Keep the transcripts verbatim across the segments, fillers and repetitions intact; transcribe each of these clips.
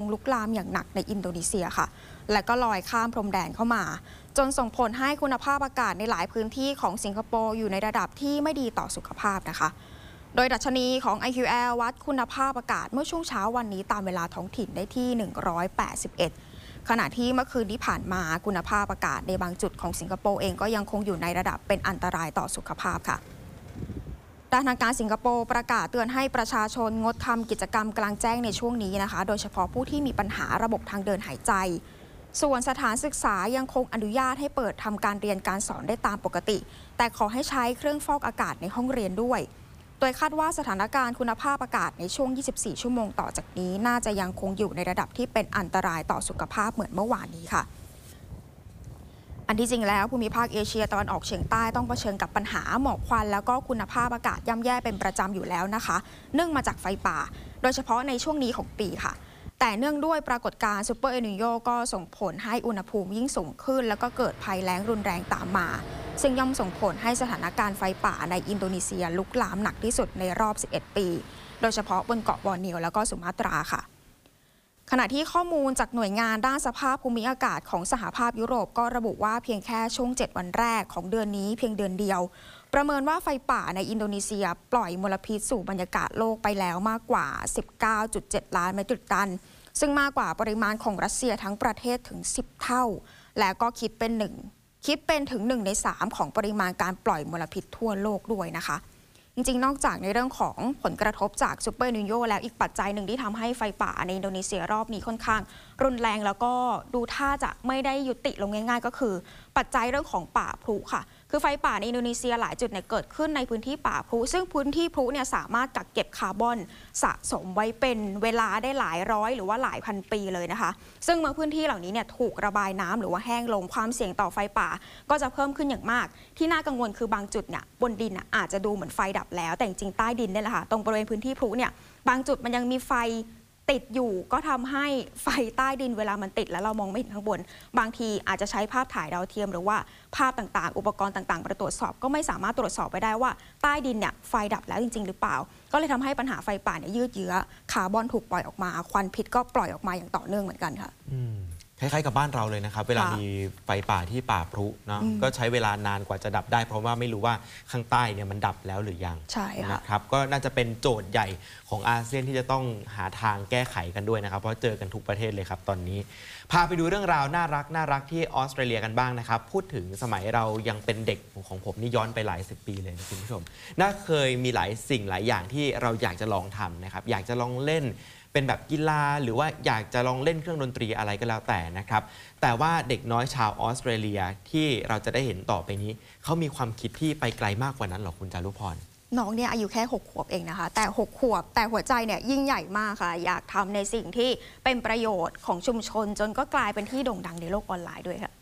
ลุกลามอย่างหนักในอินโดนีเซียค่ะและก็ลอยข้ามพรมแดนเข้ามาจนส่งผลให้คุณภาพอากาศในหลายพื้นที่ของสิงคโปร์อยู่ในระดับที่ไม่ดีต่อสุขภาพนะคะโดยดัชนีของ ไอ คิว แอล วัดคุณภาพอากาศเมื่อช่วงเช้าวันนี้ตามเวลาท้องถิ่นได้ที่หนึ่งร้อยแปดสิบเอ็ดขณะที่เมื่อคืนที่ผ่านมาคุณภาพอากาศในบางจุดของสิงคโปร์เองก็ยังคงอยู่ในระดับเป็นอันตรายต่อสุขภาพค่ะด้านทางการสิงคโปร์ประกาศเตือนให้ประชาชนงดทำกิจกรรมกลางแจ้งในช่วงนี้นะคะโดยเฉพาะผู้ที่มีปัญหาระบบทางเดินหายใจส่วนสถานศึกษายังคงอนุญาตให้เปิดทำการเรียนการสอนได้ตามปกติแต่ขอให้ใช้เครื่องฟอกอากาศในห้องเรียนด้วยโดยคาดว่าสถานการณ์คุณภาพอากาศในช่วงยี่สิบสี่ชั่วโมงต่อจากนี้น่าจะยังคงอยู่ในระดับที่เป็นอันตรายต่อสุขภาพเหมือนเมื่อวานนี้ค่ะอันที่จริงแล้วภูมิภาคเอเชียตะวันออกเฉียงใต้ต้องเผชิญกับปัญหาหมอกควันแล้วก็คุณภาพอากาศย่ำแย่เป็นประจำอยู่แล้วนะคะเนื่องมาจากไฟป่าโดยเฉพาะในช่วงนี้ของปีค่ะแต่เนื่องด้วยปรากฏการณ์ซูเปอร์เอลนิโญก็ส่งผลให้อุณหภูมิยิ่งสูงขึ้นแล้วก็เกิดภัยแล้งรุนแรงตามมาซึ่งย่อมส่งผลให้สถานการณ์ไฟป่าในอินโดนีเซียลุกลามหนักที่สุดในรอบสิบเอ็ดปีโดยเฉพาะบนเกาะบอร์เนียวแล้วก็สุมาตราค่ะขณะที่ข้อมูลจากหน่วยงานด้านสภาพภูมิอากาศของสหภาพยุโรปก็ระบุว่าเพียงแค่ช่วงเจ็ดวันแรกของเดือนนี้เพียงเดือนเดียวประเมินว่าไฟป่าในอินโดนีเซียปล่อยมลพิษสู่บรรยากาศโลกไปแล้วมากกว่า สิบเก้าจุดเจ็ด ล้านเมตรตันซึ่งมากกว่าปริมาณของรัสเซียทั้งประเทศถึงสิบเท่าและก็คิดเป็นหนึ่งคิดเป็นถึงหนึ่งในสามของปริมาณการปล่อยมลพิษทั่วโลกด้วยนะคะจริงๆนอกจากในเรื่องของผลกระทบจากซูเปอร์เอลนิโญแล้วอีกปัจจัยหนึ่งที่ทำให้ไฟป่าในอินโดนีเซียรอบนี้ค่อนข้างรุนแรงแล้วก็ดูท่าจะไม่ได้ยุติลงง่ายๆก็คือปัจจัยเรื่องของป่าพลุค่ะคือไฟป่าในอินโดนีเซียหลายจุดเนี่ยเกิดขึ้นในพื้นที่ป่าพลุซึ่งพื้นที่พลุเนี่ยสามารถกักเก็บคาร์บอนสะสมไว้เป็นเวลาได้หลายร้อยหรือว่าหลายพันปีเลยนะคะซึ่งเมื่อพื้นที่เหล่านี้เนี่ยถูกระบายน้ำหรือว่าแห้งลงความเสี่ยงต่อไฟป่าก็จะเพิ่มขึ้นอย่างมากที่น่ากังวลคือบางจุดเนี่ยบนดินอาจจะดูเหมือนไฟดับแล้วแต่จริงๆใต้ดินนี่แหละค่ะตรงบริเวณพื้นที่พลุเนี่ยบางจุดมันยังมีไฟติดอยู่ก็ทำให้ไฟใต้ดินเวลามันติดแล้วเรามองไม่เห็นข้างบนบางทีอาจจะใช้ภาพถ่ายดาวเทียมหรือว่าภาพต่างๆอุปกรณ์ต่างๆมาตรวจสอบก็ไม่สามารถตรวจสอบไปได้ว่าใต้ดินเนี่ยไฟดับแล้วจริงๆหรือเปล่าก็เลยทำให้ปัญหาไฟป่าเนี่ยยืดเยื้อคาร์บอนถูกปล่อยออกมาควันพิษก็ปล่อยออกมาอย่างต่อเนื่องเหมือนกันค่ะคล้ายๆกับบ้านเราเลยนะครับเวลามีไฟป่าที่ป่าพลุเนาะก็ใช้เวลานานกว่าจะดับได้เพราะว่าไม่รู้ว่าข้างใต้เนี่ยมันดับแล้วหรือยังใช่ค่ะนะครับก็น่าจะเป็นโจทย์ใหญ่ของอาเซียนที่จะต้องหาทางแก้ไขกันด้วยนะครับเพราะเจอกันทุกประเทศเลยครับตอนนี้พาไปดูเรื่องราวน่ารักน่ารักที่ออสเตรเลียกันบ้างนะครับพูดถึงสมัยเรายังเป็นเด็กของผมนี่ย้อนไปหลายสิบปีเลยนะคุณผู้ชมน่าเคยมีหลายสิ่งหลายอย่างที่เราอยากจะลองทำนะครับอยากจะลองเล่นเป็นแบบกีฬาหรือว่าอยากจะลองเล่นเครื่องดนตรีอะไรก็แล้วแต่นะครับแต่ว่าเด็กน้อยชาวออสเตรเลียที่เราจะได้เห็นต่อไปนี้เขามีความคิดที่ไปไกลมากกว่านั้นหรอคุณจารุพรน้องเนี่ยอายุแค่หกขวบเองนะคะแต่หกขวบแต่หัวใจเนี่ยยิ่งใหญ่มากค่ะอยากทำในสิ่งที่เป็นประโยชน์ของชุมชนจนก็กลายเป็นที่โด่งดังในโลกออนไลน์ด้วยค่ะ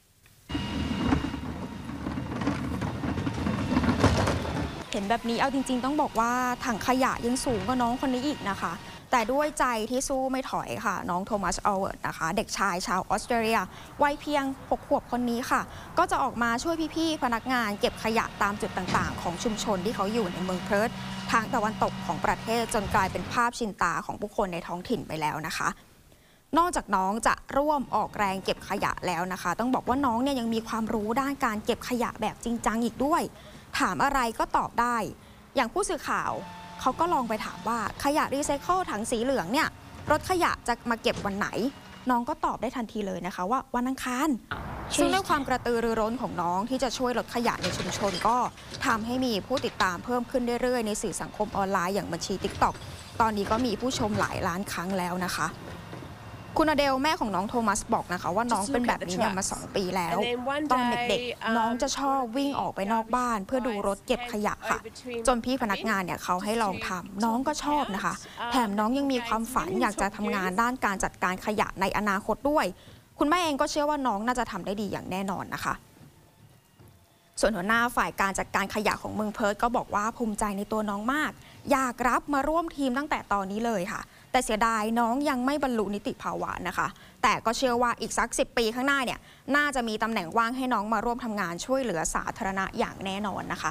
เห็นแบบนี้เอาจริงๆต้องบอกว่าถังขยะยังสูงกว่าน้องคนนี้อีกนะคะแต่ด้วยใจที่สู้ไม่ถอยค่ะน้องโทมัสอัลเวิร์ดนะคะเด็กชายชาวออสเตรเลียวัยเพียงหกขวบคนนี้ค่ะก็จะออกมาช่วยพี่ๆพนักงานเก็บขยะตามจุดต่างๆของชุมชนที่เขาอยู่ในเมืองเพิร์ธทางตะวันตกของประเทศจนกลายเป็นภาพชินตาของผู้คนในท้องถิ่นไปแล้วนะคะนอกจากน้องจะร่วมออกแรงเก็บขยะแล้วนะคะต้องบอกว่าน้องเนี่ยยังมีความรู้ด้านการเก็บขยะแบบจริงจังอีกด้วยถามอะไรก็ตอบได้อย่างผู้สื่อข่าวเขาก็ลองไปถามว่าขยะรีไซเคิลถังสีเหลืองเนี่ยรถขยะจะมาเก็บวันไหนน้องก็ตอบได้ทันทีเลยนะคะว่าวันอังคารซึ่งด้วยความกระตือรือร้นของน้องที่จะช่วยลดขยะในชุมชนก็ทำให้มีผู้ติดตามเพิ่มขึ้นเรื่อยๆในสื่อสังคมออนไลน์อย่างบัญชี ติ๊กต็อก ตอนนี้ก็มีผู้ชมหลายล้านครั้งแล้วนะคะคุณอเดลแม่ของน้องโทมัสบอกนะคะว่าน้องเป็นแบบนี้มาสองปีแล้วตอนเด็กๆน้องจะชอบวิ่งออกไปนอกบ้านเพื่อดูรถเก็บขยะค่ะจนพี่พนักงานเนี่ยเขาให้ลองทำน้องก็ชอบนะคะแถมน้องยังมีความฝันอยากจะทำงานด้านการจัดการขยะในอนาคตด้วยคุณแม่เองก็เชื่อว่าน้องน่าจะทำได้ดีอย่างแน่นอนนะคะส่วนหัวหน้าฝ่ายการจัดการขยะของเมืองเพิร์ธก็บอกว่าภูมิใจในตัวน้องมากอยากรับมาร่วมทีมตั้งแต่ตอนนี้เลยค่ะแต่เสียดายน้องยังไม่บรรลุนิติภาวะนะคะแต่ก็เชื่อว่าอีกสักสิบปีข้างหน้าเนี่ยน่าจะมีตำแหน่งว่างให้น้องมาร่วมทำงานช่วยเหลือสาธารณะอย่างแน่นอนนะคะ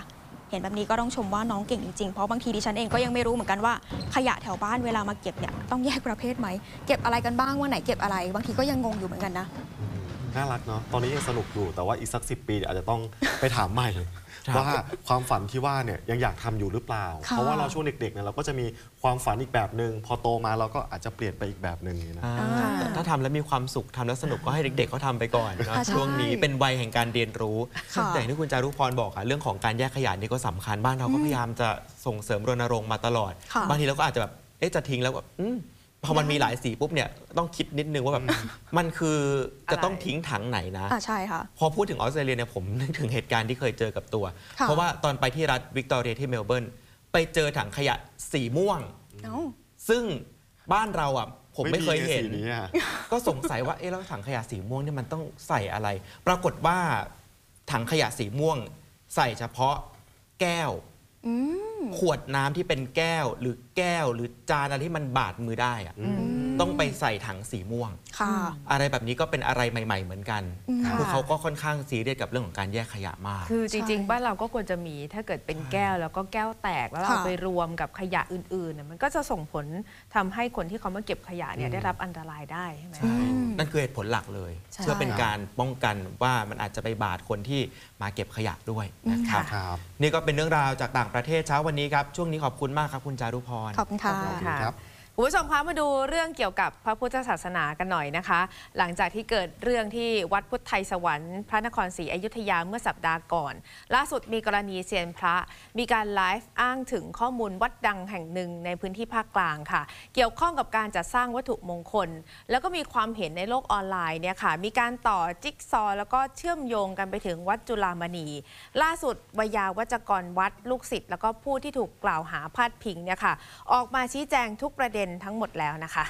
เห็นแบบนี้ก็ต้องชมว่าน้องเก่งจริงๆเพราะบางทีดิฉันเองก็ยังไม่รู้เหมือนกันว่าขยะแถวบ้านเวลามาเก็บเนี่ยต้องแยกประเภทไหมเก็บอะไรกันบ้างว่าไหนเก็บอะไรบางทีก็ยังงงอยู่เหมือนกันนะน่ารักเนาะตอนนี้ยังสนุกอยู่แต่ว่าอีกสักสิบปีอาจจะต้องไปถามใหม่ว่าความฝันที่ว่าเนี่ยยังอยากทำอยู่หรือเปล่าเพราะว่าเราช่วงเด็กๆเนี่ยเราก็จะมีความฝันอีกแบบหนึ่งพอโตมาเราก็อาจจะเปลี่ยนไปอีกแบบหนึ่งนะแต่ถ้าทำแล้วมีความสุขทำแล้วสนุกก็ให้เด็กๆเขาทำไปก่อนนะช่วงนี้เป็นวัยแห่งการเรียนรู้แต่ที่คุณจารุพรบอกอะเรื่องของการแยกขยะนี่ก็สำคัญบ้านเราก็พยายามจะส่งเสริมรณรงค์มาตลอดบางทีเราก็อาจจะแบบเอ๊ะจะทิ้งแล้วแบบพอมันมีหลายสีปุ๊บเนี่ยต้องคิดนิดนึงว่าแบบมันคือจะต้องทิ้งถังไหนนะใช่ค่ะพอพูดถึงออสเตรเลียเนี่ยผมนึกถึงเหตุการณ์ที่เคยเจอกับตัวเพราะว่าตอนไปที่รัฐวิกตอเรียที่เมลเบิร์นไปเจอถังขยะสีม่วงซึ่งบ้านเราอ่ะผมไม่เคยเห็นก็สงสัยว่าเอ๊ะแล้วถังขยะสีม่วงเนี่ยมันต้องใส่อะไรปรากฏว่าถังขยะสีม่วงใส่เฉพาะแก้วขวดน้ำที่เป็นแก้วหรือแก้วหรือจานอะไรที่มันบาดมือได้อะต้องไปใส่ถังสีม่วงอะไรแบบนี้ก็เป็นอะไรใหม่ๆเหมือนกันคือเขาก็ค่อนข้างซีเรียสกับเรื่องของการแยกขยะมากคือจริงๆบ้านเราก็ควรจะมีถ้าเกิดเป็นแก้วแล้วก็แก้วแตกแล้วเราไปรวมกับขยะอื่นๆมันก็จะส่งผลทำให้คนที่เขามาเก็บขยะเนี่ยได้รับอันตรายได้ใช่ไหมนั่นคือเหตุผลหลักเลยเพื่อเป็นการป้องกันว่ามันอาจจะไปบาดคนที่มาเก็บขยะด้วยนะครับนี่ก็เป็นเรื่องราวจากต่างประเทศเช้าวันนี้ครับช่วงนี้ขอบคุณมากครับคุณจารุพรขอบคุณค่ะคุณผู้ชมคะมาดูเรื่องเกี่ยวกับพระพุทธศาสนากันหน่อยนะคะ หลังจากที่เกิดเรื่องที่วัดพุทธไทยสวรรค์พระนครศรีอยุธยาเมื่อสัปดาห์ก่อนล่าสุดมีกรณีเซียนพระมีการไลฟ์อ้างถึงข้อมูลวัดดังแห่งหนึ่งในพื้นที่ภาคกลางค่ะเกี่ยวข้องกับการจัดสร้างวัตถุมงคลแล้วก็มีความเห็นในโลกออนไลน์เนี่ยค่ะมีการต่อจิ๊กซอว์แล้วก็เชื่อมโยงกันไปถึงวัดจุฬามณีล่าสุดวยาวัจกรวัดลูกศิษย์แล้วก็ผู้ที่ถูกกล่าวหาพาดพิงเนี่ยค่ะออกมาชี้แจงทุกประเด็นทั้งหมดแล้วนะคะ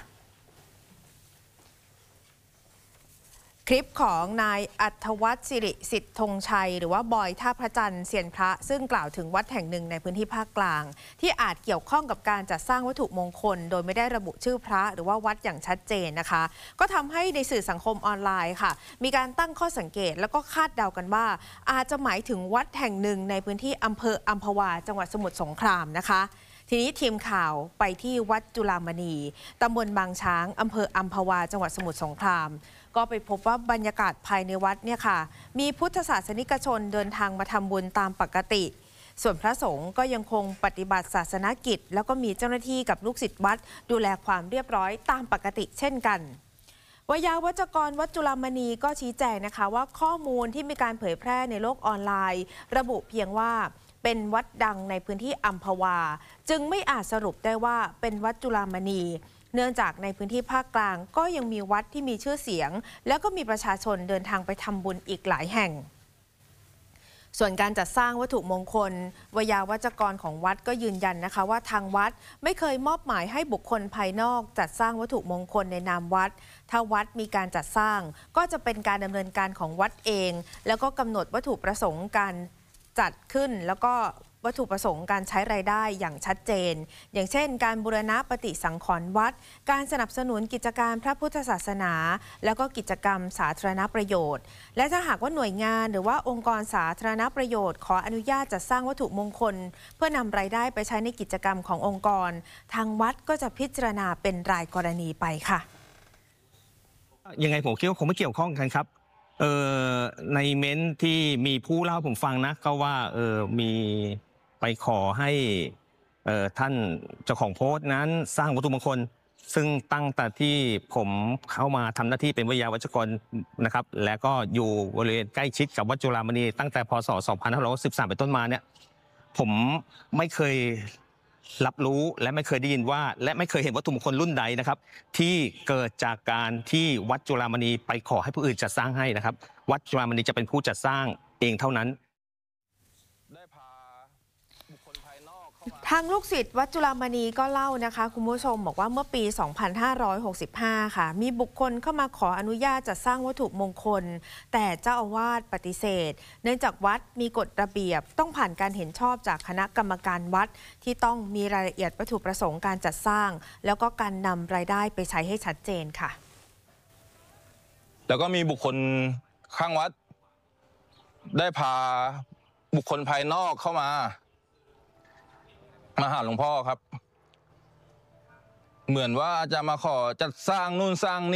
คลิปของนายอัธวัฒน์สิริสิทธธงชัยหรือว่าบอยท่าพระจันทร์เซียนพระซึ่งกล่าวถึงวัดแห่งหนึ่งในพื้นที่ภาคกลางที่อาจเกี่ยวข้องกับการจัดสร้างวัตถุมงคลโดยไม่ได้ระบุชื่อพระหรือว่าวัดอย่างชัดเจนนะคะก็ทำให้ในสื่อสังคมออนไลน์ค่ะมีการตั้งข้อสังเกตแล้วก็คาดเดากันว่าอาจจะหมายถึงวัดแห่งหนึ่งในพื้นที่อำเภออัมพวาจังหวัดสมุทรสงครามนะคะทีนี้ทีมข่าวไปที่วัดจุฬามณีตำบลบางช้างอำเภออัมพวาจังหวัดสมุทรสงครามก็ไปพบว่าบรรยากาศภายในวัดเนี่ยค่ะมีพุทธศาสนิกชนเดินทางมาทำบุญตามปกติส่วนพระสงฆ์ก็ยังคงปฏิบัติศาสนกิจแล้วก็มีเจ้าหน้าที่กับลูกศิษย์วัดดูแลความเรียบร้อยตามปกติเช่นกันวยาวัจกรวัดจุฬามณีก็ชี้แจงนะคะว่าข้อมูลที่มีการเผยแพร่ในโลกออนไลน์ระบุเพียงว่าเป็นวัดดังในพื้นที่อัมพวาจึงไม่อาจสรุปได้ว่าเป็นวัดจุฬามณีเนื่องจากในพื้นที่ภาคกลางก็ยังมีวัดที่มีชื่อเสียงแล้วก็มีประชาชนเดินทางไปทำบุญอีกหลายแห่งส่วนการจัดสร้างวัตถุมงคลวยาวัจกรของวัดก็ยืนยันนะคะว่าทางวัดไม่เคยมอบหมายให้บุคคลภายนอกจัดสร้างวัตถุมงคลในนามวัดถ้าวัดมีการจัดสร้างก็จะเป็นการดำเนินการของวัดเองแล้วก็กำหนดวัตถุประสงค์การจัดขึ้นแล้วก็วัตถุประสงค์การใช้รายได้อย่างชัดเจนอย่างเช่นการบูรณะปฏิสังขรณ์วัดการสนับสนุนกิจการพระพุทธศาสนาแล้วก็กิจกรรมสาธารณประโยชน์และถ้าหากว่าหน่วยงานหรือว่าองค์กรสาธารณประโยชน์ขออนุญาตจัดสร้างวัตถุมงคลเพื่อนำรายได้ไปใช้ในกิจกรรมขององค์กรทางวัดก็จะพิจารณาเป็นรายกรณีไปค่ะยังไงผมคิดว่าคงไม่เกี่ยวข้องกันครับเอ่อในเม้นที่มีผู้เล่าผมฟังนะก็ว่าเออมีไปขอให้เอ่อท่านเจ้าของโพสต์นั้นสร้างวัตถุมงคลซึ่งตั้งแต่ที่ผมเข้ามาทำหน้าที่เป็นวิทยาวัจกรนะครับและก็อยู่บริเวณใกล้ชิดกับวัดจุฬามณีตั้งแต่พ.ศ. สองพันห้าร้อยสิบสามเป็นต้นมาเนี่ยผมไม่เคยรับรู้และไม่เคยได้ยินว่าและไม่เคยเห็นวัตถุมงคลรุ่นใดนะครับที่เกิดจากการที่วัดจุฬามณีไปขอให้ผู้อื่นจัดสร้างให้นะครับวัดจุฬามณีจะเป็นผู้จัดสร้างเองเท่านั้นทางลูกศิษย์วัดจุฬามณีก็เล่านะคะคุณผู้ชมบอกว่าเมื่อปี สองพันห้าร้อยหกสิบห้า ค่ะมีบุคคลเข้ามาขออนุญาตจัดสร้างวัตถุมงคลแต่เจ้าอาวาสปฏิเสธเนื่องจากวัดมีกฎระเบียบต้องผ่านการเห็นชอบจากคณะกรรมการวัดที่ต้องมีรายละเอียดวัตถุประสงค์การจัดสร้างแล้วก็การนำรายได้ไปใช้ให้ชัดเจนค่ะแล้วก็มีบุคคลข้างวัดได้พาบุคคลภายนอกเข้ามามาหาหลวงพ่อครับ เหมือนว่าจะมาขอจัดสร้างนู่นสร้างนี่